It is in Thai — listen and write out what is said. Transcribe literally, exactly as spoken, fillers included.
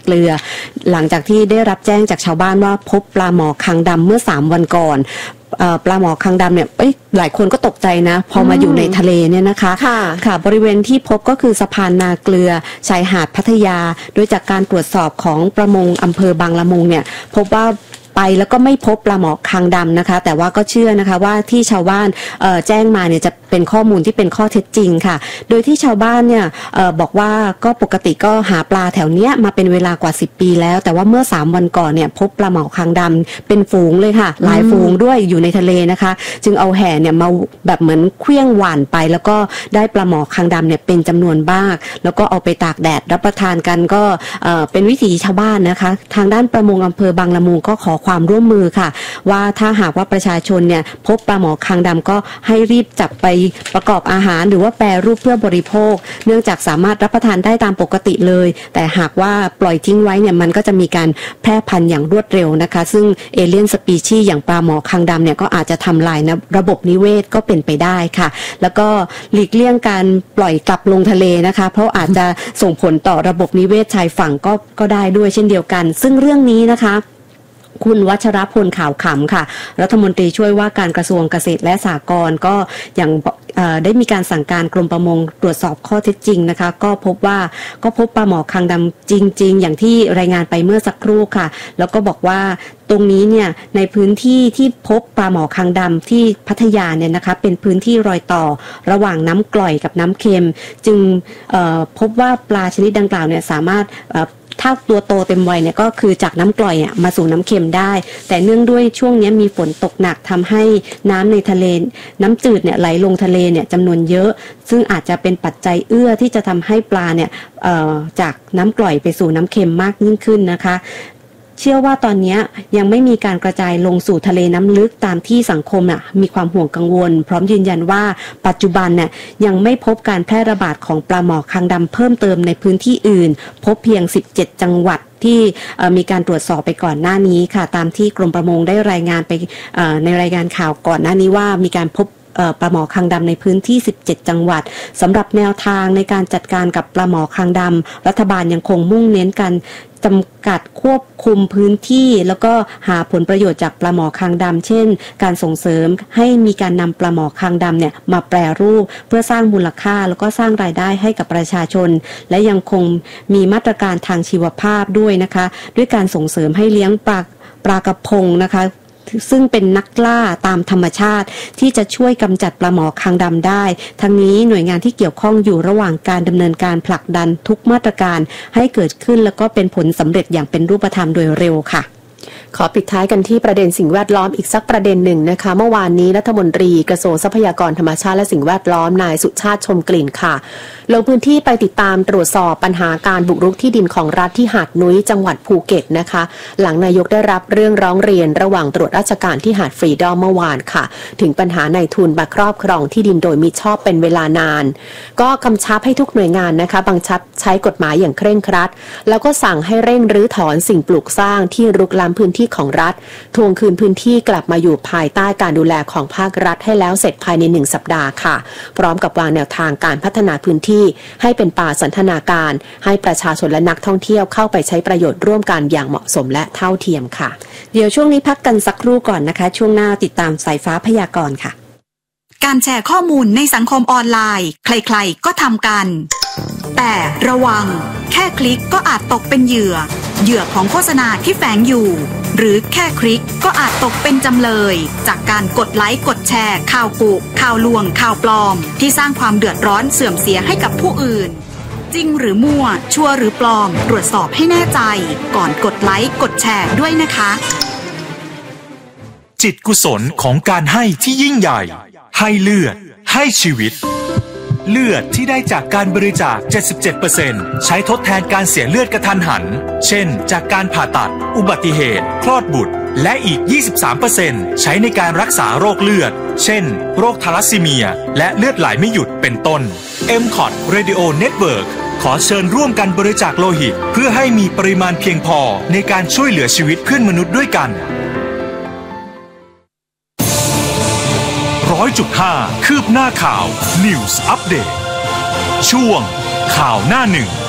เกลือหลังจากที่ได้รับแจ้งจากชาวบ้านว่าพบปลาหมอคางดำเมื่อสามวันก่อนปลาหมอคางดำเนี่ยหลายคนก็ตกใจนะพอมาอยู่ในทะเลเนี่ยนะคะค่ะค่ะบริเวณที่พบก็คือสะพานนาเกลือชายหาดพัทยาโดยจากการตรวจสอบของประมงอำเภอบางละมุงเนี่ยพบว่าไปแล้วก็ไม่พบปลาหมอคางดำนะคะแต่ว่าก็เชื่อนะคะว่าที่ชาวบ้านแจ้งมาเนี่ยจะเป็นข้อมูลที่เป็นข้อเท็จจริงค่ะโดยที่ชาวบ้านเนี่ยบอกว่าก็ปกติก็หาปลาแถวเนี้ยมาเป็นเวลากว่าสิบปีแล้วแต่ว่าเมื่อสามวันก่อนเนี่ยพบปลาหมอคางดำเป็นฝูงเลยค่ะหลายฝูงด้วยอยู่ในทะเลนะคะจึงเอาแห่เนี่ยมาแบบเหมือนเคลื่องหว่านไปแล้วก็ได้ปลาหมอคางดำเนี่ยเป็นจำนวนมากแล้วก็เอาไปตากแดดรับประทานกันก็เป็นวิถีชาวบ้านนะคะทางด้านประมงอำเภอบางละมุงก็ขอความร่วมมือค่ะว่าถ้าหากว่าประชาชนเนี่ยพบปลาหมอคางดำก็ให้รีบจับไปประกอบอาหารหรือว่าแปรรูปเพื่อบริโภคเนื่องจากสามารถรับประทานได้ตามปกติเลยแต่หากว่าปล่อยทิ้งไว้เนี่ยมันก็จะมีการแพร่พันธุ์อย่างรวดเร็วนะคะซึ่งเอเลี่ยนสปีชีส์อย่างปลาหมอคางดำเนี่ยก็อาจจะทำลายนะระบบนิเวศก็เป็นไปได้ค่ะแล้วก็หลีกเลี่ยงการปล่อยกลับลงทะเลนะคะเพราะอาจจะส่งผลต่อระบบนิเวศชายฝั่งก็ก็ได้ด้วยเช่นเดียวกันซึ่งเรื่องนี้นะคะคุณวัชรพลข่าวขำค่ะรัฐมนตรีช่วยว่าการกระทรวงเกษตรและสหกรณ์ก็อย่างได้มีการสั่งการกรมประมงตรวจสอบข้อเท็จจริงนะคะก็พบว่าก็พบปลาหมอคางดำจริงๆอย่างที่รายงานไปเมื่อสักครู่ค่ะแล้วก็บอกว่าตรงนี้เนี่ยในพื้นที่ที่พบปลาหมอคางดำที่พัทยาเนี่ยนะคะเป็นพื้นที่รอยต่อระหว่างน้ำกร่อยกับน้ำเค็มจึงพบว่าปลาชนิดดังกล่าวเนี่ยสามารถถ้าตัวโตเต็มวัยเนี่ยก็คือจากน้ำกร่อยอ่ะมาสู่น้ำเค็มได้แต่เนื่องด้วยช่วงนี้มีฝนตกหนักทำให้น้ำในทะเลน้ำจืดเนี่ยไหลลงทะเลเนี่ยจำนวนเยอะซึ่งอาจจะเป็นปัจจัยเอื้อที่จะทำให้ปลาเนี่ยจากน้ำกร่อยไปสู่น้ำเค็มมากยิ่งขึ้นนะคะเชื่อว่าตอนนี้ยังไม่มีการกระจายลงสู่ทะเลน้ำลึกตามที่สังคมน่ะมีความห่วงกังวลพร้อมยืนยันว่าปัจจุบันเนี่ยยังไม่พบการแพร่ระบาดของปลาหมอคางดำเพิ่มเติมในพื้นที่อื่นพบเพียงสิบเจ็ดจังหวัดที่มีการตรวจสอบไปก่อนหน้านี้ค่ะตามที่กรมประมงได้รายงานไปในรายงานข่าวก่อนหน้านี้ว่ามีการพบปลาหมอคางดำในพื้นที่สิบเจ็ดจังหวัดสำหรับแนวทางในการจัดการกับปลาหมอคางดำรัฐบาลยังคงมุ่งเน้นการจำกัดควบคุมพื้นที่แล้วก็หาผลประโยชน์จากปลาหมอคางดำเช่นการส่งเสริมให้มีการนำปลาหมอคางดำเนี่ยมาแปรรูปเพื่อสร้างมูลค่าแล้วก็สร้างรายได้ให้กับประชาชนและยังคงมีมาตรการทางชีวภาพด้วยนะคะด้วยการส่งเสริมให้เลี้ยงปลาปลากระพงนะคะซึ่งเป็นนักล่าตามธรรมชาติที่จะช่วยกำจัดปลาหมอคางดำได้ทั้งนี้หน่วยงานที่เกี่ยวข้องอยู่ระหว่างการดำเนินการผลักดันทุกมาตรการให้เกิดขึ้นแล้วก็เป็นผลสำเร็จอย่างเป็นรูปธรรมโดยเร็วค่ะขอปิดท้ายกันที่ประเด็นสิ่งแวดล้อมอีกสักประเด็นหนึ่งนะคะเมื่อวานนี้รัฐมนตรีกระทรวงทรัพยากรธรรมชาติและสิ่งแวดล้อมนายสุชาติชมกลิ่นค่ะลงพื้นที่ไปติดตามตรวจสอบปัญหาการบุกรุกที่ดินของรัฐที่หาดนุ้ยจังหวัดภูเก็ตนะคะหลังนายกได้รับเรื่องร้องเรียนระหว่างตรวจราชการที่หาดฟรีดอมเมื่อวานค่ะถึงปัญหานายทุนมาครอบครองที่ดินโดยมิชอบเป็นเวลานานก็กำชับให้ทุกหน่วยงานนะคะบังคับใช้กฎหมายอย่างเคร่งครัดแล้วก็สั่งให้เร่งรื้อถอนสิ่งปลูกสร้างที่รุกล้ำพื้นที่ของรัฐทวงคืนพื้นที่กลับมาอยู่ภายใต้การดูแลของภาครัฐให้แล้วเสร็จภายในหนึ่งสัปดาห์ค่ะพร้อมกับวางแนวทางการพัฒนาพื้นที่ให้เป็นป่าสันทนาการให้ประชาชนและนักท่องเที่ยวเข้าไปใช้ประโยชน์ร่วมกันอย่างเหมาะสมและเท่าเทียมค่ะเดี๋ยวช่วงนี้พักกันสักครู่ก่อนนะคะช่วงหน้าติดตามสายฟ้าพยากรณ์ค่ะการแชร์ข้อมูลในสังคมออนไลน์ใครๆก็ทำกันแต่ระวังแค่คลิกก็อาจตกเป็นเหยื่อเหยื่อของโฆษณาที่แฝงอยู่หรือแค่คลิกก็อาจตกเป็นจำเลยจากการกดไลค์กดแชร์ข่าวกุข่าวลวงข่าวปลอมที่สร้างความเดือดร้อนเสื่อมเสียให้กับผู้อื่นจริงหรือมั่วชัวร์หรือปลอมตรวจสอบให้แน่ใจก่อนกดไลค์กดแชร์ด้วยนะคะจิตกุศลของการให้ที่ยิ่งใหญ่ให้เลือดให้ชีวิตเลือดที่ได้จากการบริจาค เจ็ดสิบเจ็ดเปอร์เซ็นต์ ใช้ทดแทนการเสียเลือดกระทันหันเช่นจากการผ่าตัดอุบัติเหตุคลอดบุตรและอีก ยี่สิบสามเปอร์เซ็นต์ ใช้ในการรักษาโรคเลือดเช่นโรคทาลัสซีเมียและเลือดไหลไม่หยุดเป็นต้น เอ็ม ซี โอ ที Radio Network ขอเชิญร่วมกันบริจาคโลหิตเพื่อให้มีปริมาณเพียงพอในการช่วยเหลือชีวิตเพื่อนมนุษย์ด้วยกันร้อยจุดห้า คืบหน้าข่าว News Update ช่วงข่าวหน้าหนึ่ง